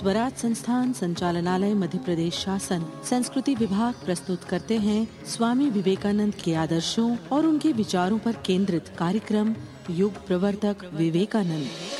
स्वराज संस्थान संचालनालय मध्य प्रदेश शासन संस्कृति विभाग प्रस्तुत करते हैं स्वामी विवेकानंद के आदर्शों और उनके विचारों पर केंद्रित कार्यक्रम युग प्रवर्तक विवेकानंद।